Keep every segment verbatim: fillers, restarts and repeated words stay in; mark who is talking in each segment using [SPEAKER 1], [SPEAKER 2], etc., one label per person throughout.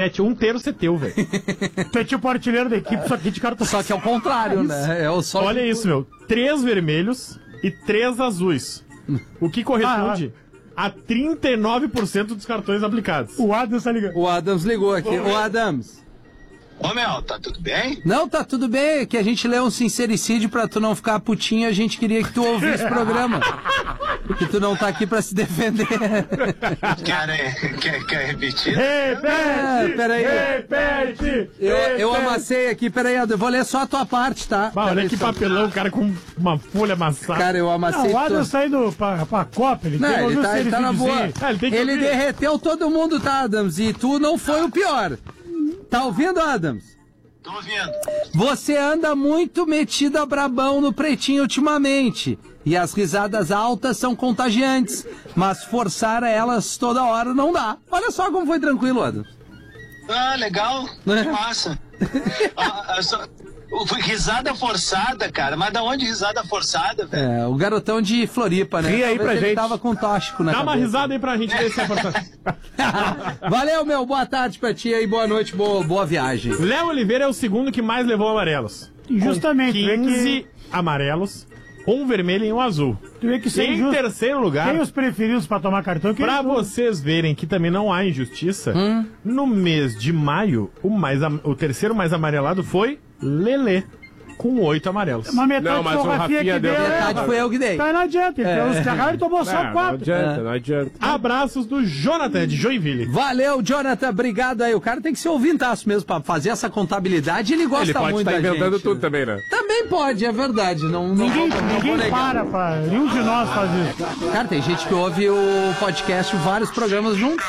[SPEAKER 1] Pet, um terço é teu, velho.
[SPEAKER 2] Tu é tipo artilheiro da equipe, só que de cartão.
[SPEAKER 3] Só que é o contrário, né? É o só
[SPEAKER 1] Olha
[SPEAKER 3] que...
[SPEAKER 1] isso, meu. Três vermelhos e três azuis. O que corresponde ah, a trinta e nove por cento dos cartões aplicados.
[SPEAKER 2] O Adams tá ligando.
[SPEAKER 3] O Adams ligou aqui. Ô, Adams.
[SPEAKER 4] Ô, Mel, tá tudo bem?
[SPEAKER 3] Não, tá tudo bem. Que a gente lê um sincericídio pra tu não ficar putinho. A gente queria que tu ouvisse o programa. Que tu não tá aqui pra se defender.
[SPEAKER 4] Quer, quer, quer repetir?
[SPEAKER 2] Repete!
[SPEAKER 3] Ah, peraí.
[SPEAKER 2] Repete!
[SPEAKER 3] Eu, eu
[SPEAKER 2] repete.
[SPEAKER 3] amassei aqui. Peraí, eu vou ler só a tua parte, tá?
[SPEAKER 1] Bah, olha
[SPEAKER 3] Peraí,
[SPEAKER 1] que
[SPEAKER 3] só-
[SPEAKER 1] papelão, o cara com uma folha amassada.
[SPEAKER 3] Cara, eu
[SPEAKER 2] Não,
[SPEAKER 3] amassei
[SPEAKER 2] o Adams
[SPEAKER 3] tudo.
[SPEAKER 2] tá indo pra, pra Copa, ele
[SPEAKER 3] Não,
[SPEAKER 2] tem que
[SPEAKER 3] ele
[SPEAKER 2] ouvir
[SPEAKER 3] tá,
[SPEAKER 2] o
[SPEAKER 3] ele tá na boa.
[SPEAKER 2] serviçozinho.
[SPEAKER 1] Ah, ele tem que
[SPEAKER 3] Ele
[SPEAKER 1] ouvir.
[SPEAKER 3] derreteu todo mundo, tá, Adams? E tu não foi o pior. Tá ouvindo, Adams?
[SPEAKER 4] Tô ouvindo.
[SPEAKER 3] Você anda muito metido a brabão no pretinho ultimamente. E as risadas altas são contagiantes. Mas forçar elas toda hora não dá. Olha só como foi tranquilo, Adams.
[SPEAKER 4] Ah, legal.
[SPEAKER 3] É.
[SPEAKER 4] Que massa. ah, ah, só... Foi risada forçada, cara. Mas da onde risada forçada, velho?
[SPEAKER 3] É, o garotão de Floripa, né?
[SPEAKER 2] Ri aí
[SPEAKER 3] Talvez
[SPEAKER 2] pra
[SPEAKER 3] ele
[SPEAKER 2] gente.
[SPEAKER 3] tava com tóxico na
[SPEAKER 1] Dá uma
[SPEAKER 3] cabeça.
[SPEAKER 1] risada aí pra gente ver se é importante.
[SPEAKER 3] Valeu, meu. Boa tarde pra ti aí. Boa noite, boa, boa viagem.
[SPEAKER 1] Léo Oliveira é o segundo que mais levou amarelos.
[SPEAKER 2] Justamente,
[SPEAKER 1] Com
[SPEAKER 2] tu vê
[SPEAKER 1] quinze
[SPEAKER 2] que,
[SPEAKER 1] amarelos, um vermelho e um azul.
[SPEAKER 2] tu vê que sem
[SPEAKER 1] Em
[SPEAKER 2] justo,
[SPEAKER 1] terceiro lugar,
[SPEAKER 2] tem os preferidos pra tomar cartão. Que
[SPEAKER 1] pra
[SPEAKER 2] eles-
[SPEAKER 1] vocês verem que também não há injustiça, no mês de maio, o, mais, am- o terceiro mais amarelado foi Lelê, com oito amarelos.
[SPEAKER 2] Uma metade
[SPEAKER 5] Não, mas
[SPEAKER 2] foi
[SPEAKER 5] o
[SPEAKER 2] o Rafinha
[SPEAKER 5] Rafinha
[SPEAKER 2] que
[SPEAKER 5] deu
[SPEAKER 2] deu.
[SPEAKER 3] Metade
[SPEAKER 2] é,
[SPEAKER 3] foi eu que dei.
[SPEAKER 2] Tá, não adianta. Então, os caras tomou só
[SPEAKER 5] Não, não
[SPEAKER 2] quatro.
[SPEAKER 5] adianta, não adianta.
[SPEAKER 1] Abraços do Jonathan, de Joinville.
[SPEAKER 3] Valeu, Jonathan. Obrigado aí. O cara tem que ser ouvintaço mesmo pra fazer essa contabilidade. Ele gosta
[SPEAKER 5] Ele pode
[SPEAKER 3] muito
[SPEAKER 5] estar
[SPEAKER 3] da
[SPEAKER 5] inventando
[SPEAKER 3] gente.
[SPEAKER 5] tudo também, né?
[SPEAKER 3] Também pode, é verdade. Não, não
[SPEAKER 2] Ninguém,
[SPEAKER 3] vou- não vou
[SPEAKER 2] ninguém
[SPEAKER 3] negar.
[SPEAKER 2] para pra. Nenhum de nós faz isso.
[SPEAKER 3] Cara, tem gente que ouve o podcast, vários programas juntos.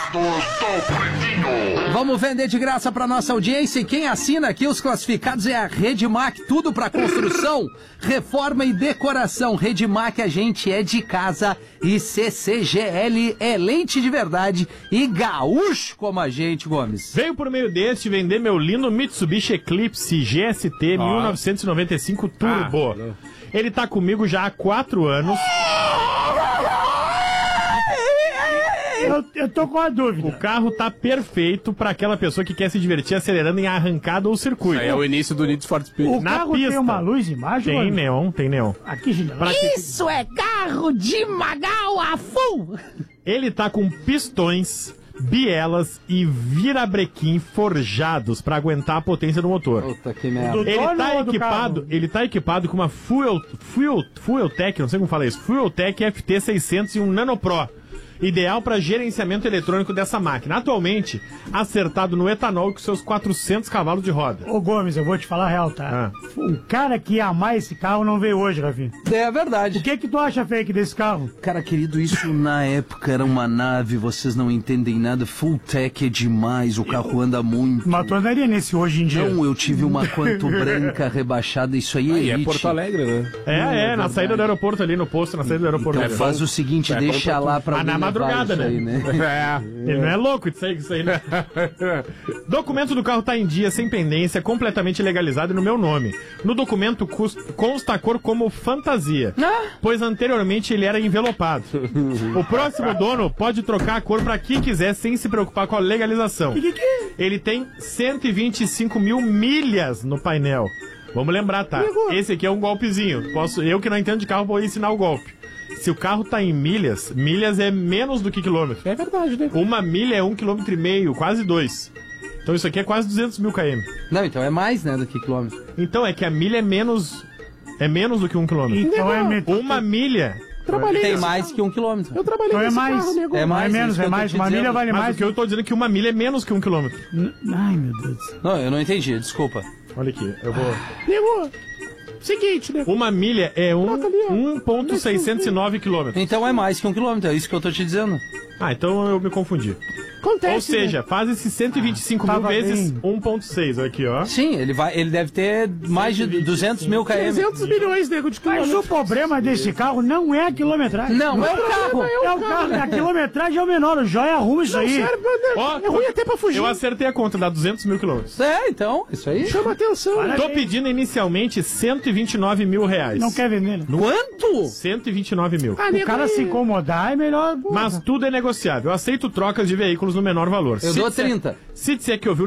[SPEAKER 3] Vamos vender de graça pra nossa audiência. E quem assina aqui os classificados é a Redmac. Tudo pra construção, reforma e decoração. Redmac, a gente é de casa. E C C G L é lente de verdade e gaúcho como a gente, Gomes.
[SPEAKER 1] Veio por meio deste vender meu lindo Mitsubishi Eclipse G S T mil novecentos e noventa e cinco Turbo.
[SPEAKER 5] Ah,
[SPEAKER 1] Ele tá comigo já há quatro anos.
[SPEAKER 2] Eu, eu tô com uma
[SPEAKER 1] O
[SPEAKER 2] dúvida.
[SPEAKER 1] carro tá perfeito pra aquela pessoa que quer se divertir acelerando em arrancada ou circuito.
[SPEAKER 5] Aí é o início do Need for Speed.
[SPEAKER 2] O
[SPEAKER 1] na
[SPEAKER 2] carro
[SPEAKER 1] pista.
[SPEAKER 2] tem uma luz embaixo?
[SPEAKER 1] Tem
[SPEAKER 2] mano?
[SPEAKER 1] neon, tem neon.
[SPEAKER 2] Aqui, gente.
[SPEAKER 1] Pra que-
[SPEAKER 3] Isso é carro de Magal a full!
[SPEAKER 1] Ele tá com pistões, bielas e virabrequim forjados pra aguentar a potência do motor.
[SPEAKER 3] Puta que merda.
[SPEAKER 2] Do
[SPEAKER 1] Ele
[SPEAKER 2] dono
[SPEAKER 1] tá
[SPEAKER 2] ou do
[SPEAKER 1] equipado,
[SPEAKER 2] carro?
[SPEAKER 1] ele tá equipado com uma Fuel, Fuel, Fueltech, não sei como fala isso, Fueltech F T seiscentos e um Nano Pro. Ideal para gerenciamento eletrônico dessa máquina. Atualmente, acertado no etanol com seus quatrocentos cavalos de roda.
[SPEAKER 2] Ô Gomes, eu vou te falar a real, tá?
[SPEAKER 1] Ah.
[SPEAKER 2] O cara que ia amar esse carro não veio hoje, Rafinha.
[SPEAKER 3] É verdade.
[SPEAKER 2] O que que tu acha fake desse carro?
[SPEAKER 3] Cara querido, isso na época era uma nave, vocês não entendem nada. Full tech é demais, o carro anda muito.
[SPEAKER 2] Mas tu andaria nesse hoje em dia.
[SPEAKER 3] Não, eu tive uma Quanto Branca rebaixada, isso aí é
[SPEAKER 5] E é
[SPEAKER 3] elite.
[SPEAKER 5] Porto Alegre, né?
[SPEAKER 1] É, é, na saída do aeroporto ali, no posto, na saída do aeroporto.
[SPEAKER 3] Então faz o seguinte,
[SPEAKER 5] É,
[SPEAKER 3] deixa
[SPEAKER 5] compra
[SPEAKER 3] lá pra
[SPEAKER 1] Ah, na
[SPEAKER 3] alguém levar
[SPEAKER 1] madrugada,
[SPEAKER 3] isso aí,
[SPEAKER 1] né?
[SPEAKER 5] É.
[SPEAKER 1] Ele não é louco disso aí, isso aí, né? Documento do carro tá em dia, sem pendência, completamente legalizado no meu nome. No documento cus- consta a cor como fantasia, pois anteriormente ele era envelopado. O próximo dono pode trocar a cor pra quem quiser, sem se preocupar com a legalização. Ele tem cento e vinte e cinco mil milhas no painel. Vamos lembrar, tá? Esse aqui é um golpezinho. Posso, eu que não entendo de carro vou ensinar o golpe. Se o carro tá em milhas, milhas é menos do que quilômetro.
[SPEAKER 5] É verdade, né?
[SPEAKER 1] Uma milha é um quilômetro e meio, quase dois. Então isso aqui é quase duzentos mil km.
[SPEAKER 3] Não, então é mais, né, do que quilômetro.
[SPEAKER 1] Então é que a milha é menos, é menos do que um quilômetro.
[SPEAKER 2] Então é, met...
[SPEAKER 1] Uma milha
[SPEAKER 5] Trabalhei
[SPEAKER 3] Tem
[SPEAKER 5] nesse
[SPEAKER 3] mais
[SPEAKER 5] carro.
[SPEAKER 3] que um quilômetro.
[SPEAKER 5] Eu trabalhei
[SPEAKER 2] Então é
[SPEAKER 5] nesse
[SPEAKER 2] mais.
[SPEAKER 5] carro, nego.
[SPEAKER 3] É mais,
[SPEAKER 2] é menos,
[SPEAKER 3] isso que
[SPEAKER 2] é
[SPEAKER 3] eu tô
[SPEAKER 2] mais.
[SPEAKER 3] te
[SPEAKER 2] Uma milha
[SPEAKER 3] dizendo.
[SPEAKER 2] vale
[SPEAKER 1] Mas
[SPEAKER 2] mais.
[SPEAKER 1] o que eu tô dizendo é que uma milha é menos que um quilômetro.
[SPEAKER 2] Ai, meu Deus do céu.
[SPEAKER 3] Não, eu não entendi, desculpa.
[SPEAKER 1] Olha aqui, eu vou...
[SPEAKER 5] Nego, seguinte, nego.
[SPEAKER 1] Uma milha é um,
[SPEAKER 5] Troca ali, ó.
[SPEAKER 1] um ponto seiscentos e nove quilômetros.
[SPEAKER 3] Então é mais que um quilômetro, é isso que eu tô te dizendo.
[SPEAKER 1] Ah, então eu me confundi.
[SPEAKER 5] Acontece,
[SPEAKER 1] Ou seja, faz esses cento e vinte e cinco mil
[SPEAKER 2] tava
[SPEAKER 1] vezes
[SPEAKER 2] bem.
[SPEAKER 1] um ponto seis. Aqui, ó.
[SPEAKER 3] Sim, ele vai, ele deve ter mais de duzentos mil
[SPEAKER 5] né?
[SPEAKER 3] km.
[SPEAKER 5] trezentos milhões, nego, de
[SPEAKER 2] Mas
[SPEAKER 5] quilômetros.
[SPEAKER 2] o problema desse carro não é a quilometragem.
[SPEAKER 3] Não, é o carro.
[SPEAKER 2] É o carro. A quilometragem é o menor. O Joia arruma isso aí.
[SPEAKER 5] Sério, meu Deus,
[SPEAKER 1] Ó,
[SPEAKER 5] é ruim até pra fugir.
[SPEAKER 1] Eu acertei a conta, dá duzentos mil quilômetros.
[SPEAKER 3] É, então, isso aí.
[SPEAKER 5] Chama atenção, né?
[SPEAKER 1] Tô pedindo inicialmente cento e vinte e nove mil reais.
[SPEAKER 2] Não quer vender, né?
[SPEAKER 3] Quanto?
[SPEAKER 1] cento e vinte e nove mil.
[SPEAKER 5] Ah,
[SPEAKER 2] O
[SPEAKER 5] nego,
[SPEAKER 2] cara
[SPEAKER 5] aí-
[SPEAKER 2] se incomodar é melhor.
[SPEAKER 1] Mas tudo é negociável. Eu aceito trocas de veículos no menor valor.
[SPEAKER 3] Eu
[SPEAKER 1] Se
[SPEAKER 3] dou
[SPEAKER 1] disser-
[SPEAKER 3] trinta.
[SPEAKER 1] Se disser que ouviu